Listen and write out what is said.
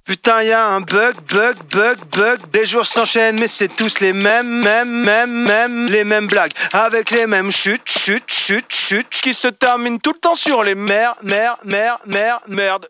Putain, y'a un bug. Les jours s'enchaînent, mais c'est tous les mêmes, les mêmes blagues. Avec les mêmes chutes, qui se terminent tout le temps sur les merde.